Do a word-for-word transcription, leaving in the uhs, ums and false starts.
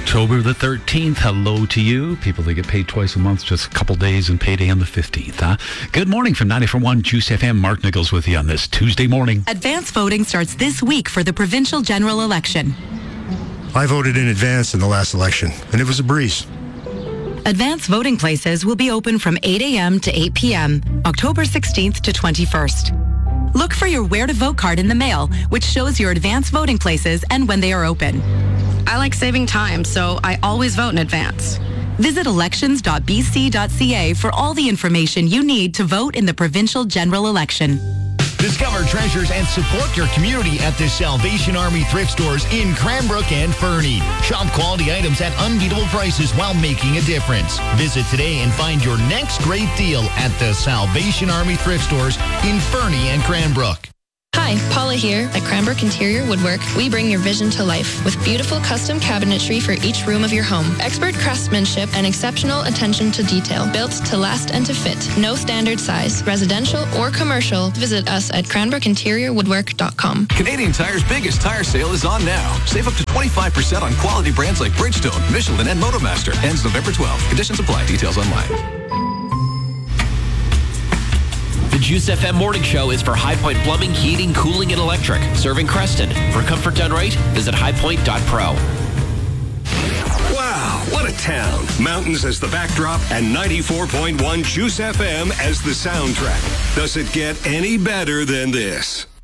October the thirteenth. Hello to you. People that get paid twice a month, just a couple days, and payday on the fifteenth. Huh? Good morning from ninety-four point one Juice F M. Mark Nichols with you on this Tuesday morning. Advance voting starts this week for the provincial general election. I voted in advance in the last election, and it was a breeze. Advance voting places will be open from eight a.m. to eight p.m., October sixteenth to twenty-first. Look for your Where to Vote card in the mail, which shows your advance voting places and when they are open. I like saving time, so I always vote in advance. Visit elections dot b c dot c a for all the information you need to vote in the provincial general election. Discover treasures and support your community at the Salvation Army thrift stores in Cranbrook and Fernie. Shop quality items at unbeatable prices while making a difference. Visit today and find your next great deal at the Salvation Army thrift stores in Fernie and Cranbrook. Hi, Paula here. At Cranbrook Interior Woodwork, we bring your vision to life with beautiful custom cabinetry for each room of your home. Expert craftsmanship and exceptional attention to detail, built to last and to fit. No standard size, residential or commercial. Visit us at cranbrook interior woodwork dot com. Canadian Tire's biggest tire sale is on now. Save up to twenty-five percent on quality brands like Bridgestone, Michelin, and Motomaster. Ends November twelfth. Conditions apply. Details online. The Juice F M Morning Show is for High Point Plumbing, Heating, Cooling, and Electric, serving Creston. For comfort done right, visit high point dot pro. Wow, what a town. Mountains as the backdrop and ninety-four point one Juice F M as the soundtrack. Does it get any better than this?